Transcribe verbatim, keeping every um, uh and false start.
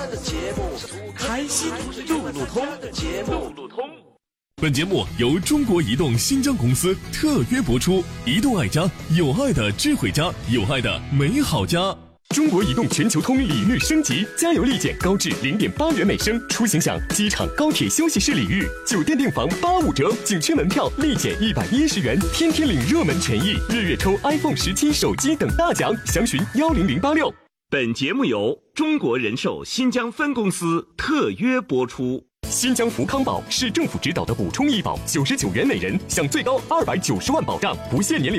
开心路路通。路路通。 本节目由中国移动新疆公司特约播出。移动爱家，有爱的智慧家，有爱的美好家。 中国移动全球通礼遇升级，加油立减高至零点八元每升，出行享机场、高铁休息室礼遇，酒店订房八五折，景区门票立减一百一十元，天天领热门权益，月月抽 iPhone 十七手机等大奖，详询幺零零八六。 本节目由中国人寿新疆分公司特约播出。 新疆福康宝是政府指导的补充医保，九十九元每人，享最高二百九十万保障，不限年龄。